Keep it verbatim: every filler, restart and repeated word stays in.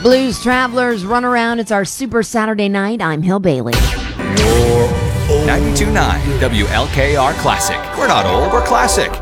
Blues Travelers, run around. It's our Super Saturday night. I'm Hill Bailey. ninety-two point nine W L K R Classic. We're not old, we're classic.